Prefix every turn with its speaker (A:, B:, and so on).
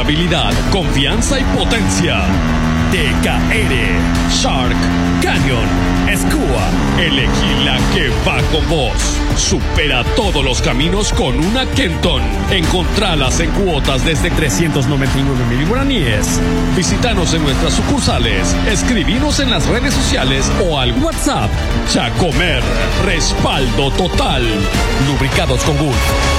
A: Estabilidad, confianza y potencia. TKR Shark Canyon Escua. Elegí la que va con vos. Supera todos los caminos con una Kenton. Encontralas en cuotas desde 399,000 guaraníes. Visítanos en nuestras sucursales. Escribinos en las redes sociales o al WhatsApp. Chacomer, respaldo total. Lubricados con Gulf.